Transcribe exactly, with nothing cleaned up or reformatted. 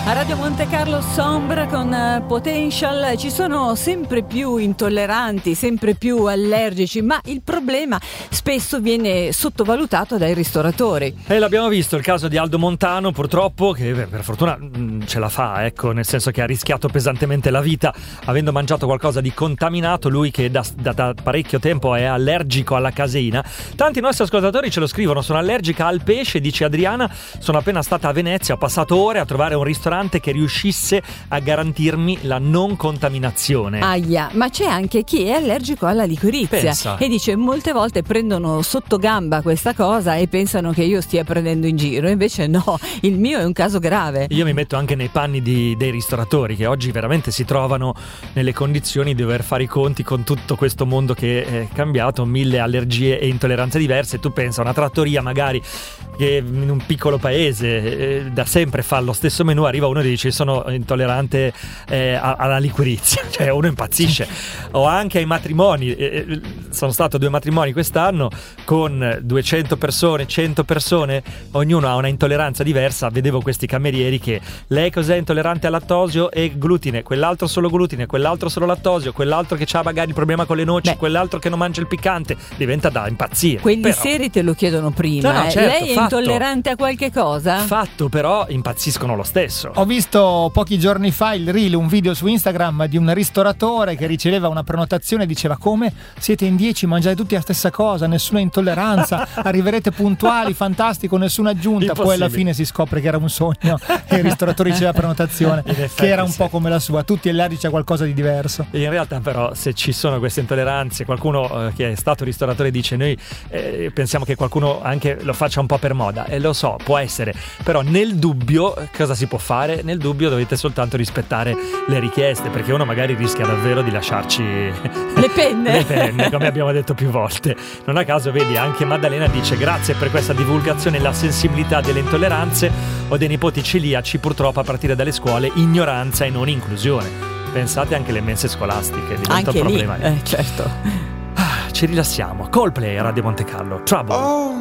A Radio Monte Carlo Sombra con Potential. Ci sono sempre più intolleranti, sempre più allergici, ma il problema spesso viene sottovalutato dai ristoratori. E l'abbiamo visto il caso di Aldo Montano, purtroppo, che per fortuna mh, ce la fa, ecco, nel senso che ha rischiato pesantemente la vita avendo mangiato qualcosa di contaminato, lui che da, da, da parecchio tempo è allergico alla caseina. Tanti nostri ascoltatori ce lo scrivono: sono allergica al pesce, dice Adriana, sono appena stata a Venezia, ho passato ore a trovare un ristorante che riuscisse a garantirmi la non contaminazione. Aia, ma c'è anche chi è allergico alla liquirizia. Pensa. E dice: molte volte prendono sotto gamba questa cosa e pensano che io stia prendendo in giro, invece no, il mio è un caso grave. Io mi metto anche nei panni di, dei ristoratori che oggi veramente si trovano nelle condizioni di dover fare i conti con tutto questo mondo che è cambiato, mille allergie e intolleranze diverse. Tu pensa a una trattoria magari che in un piccolo paese eh, da sempre fa lo stesso menù, arriva uno e dice sono intollerante eh, alla liquirizia, cioè uno impazzisce. O anche ai matrimoni, eh, sono stato a due matrimoni quest'anno con duecento persone, cento persone, ognuno ha una intolleranza diversa. Vedevo questi camerieri che lei cos'è intollerante al lattosio e glutine, quell'altro solo glutine, quell'altro solo lattosio, quell'altro che ha magari il problema con le noci, Beh. quell'altro che non mangia il piccante, diventa da impazzire. Quelli però... seri te lo chiedono prima. No, no, eh. certo, lei è fatto. intollerante a qualche cosa? Fatto, però impazziscono lo stesso. Ho visto pochi giorni fa il reel, un video su Instagram di un ristoratore che riceveva una prenotazione e diceva: come siete in dieci, mangiate tutti la stessa cosa, nessuna intolleranza, arriverete puntuali, fantastico, nessuna aggiunta. Poi alla fine si scopre che era un sogno e il ristoratore riceve la prenotazione che era un sì. po' come la sua, tutti allergici a qualcosa di diverso. In realtà però se ci sono queste intolleranze, qualcuno eh, che è stato ristoratore dice: noi eh, pensiamo che qualcuno anche lo faccia un po' per moda, e lo so, può essere, però nel dubbio cosa si può fare? Nel dubbio dovete soltanto rispettare le richieste, perché uno magari rischia davvero di lasciarci le penne, le penne come abbiamo detto più volte. Non a caso vedi anche Maddalena dice: grazie per questa divulgazione e la sensibilità delle intolleranze. Ho dei nipoti celiaci, purtroppo a partire dalle scuole ignoranza e non inclusione. Pensate anche alle mense scolastiche, diventa anche un problema lì, eh, certo. Ah, ci rilassiamo. Coldplay a Radio Monte Carlo. Trouble. Oh.